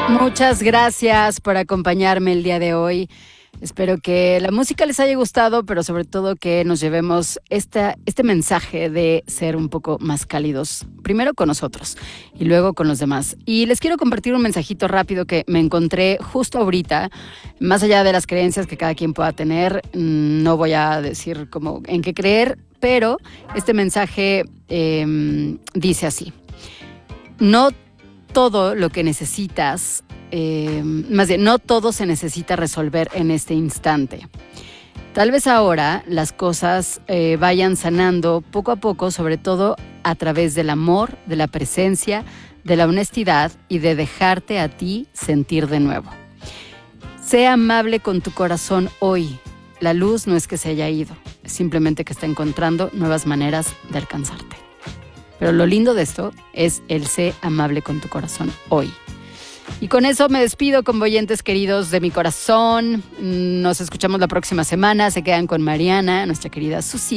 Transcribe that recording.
Muchas gracias por acompañarme el día de hoy. Espero que la música les haya gustado, pero sobre todo que nos llevemos este mensaje de ser un poco más cálidos, primero con nosotros y luego con los demás. Y les quiero compartir un mensajito rápido que me encontré justo ahorita, más allá de las creencias que cada quien pueda tener, no voy a decir como en qué creer, pero este mensaje dice así: no todo lo que necesitas, más bien, no todo se necesita resolver en este instante. Tal vez ahora las cosas vayan sanando poco a poco, sobre todo a través del amor, de la presencia, de la honestidad y de dejarte a ti sentir de nuevo. Sé amable con tu corazón hoy. La luz no es que se haya ido, es simplemente que está encontrando nuevas maneras de alcanzarte. Pero lo lindo de esto es el sé amable con tu corazón hoy. Y con eso me despido, convoyentes queridos de mi corazón. Nos escuchamos la próxima semana. Se quedan con Mariana, nuestra querida Susi.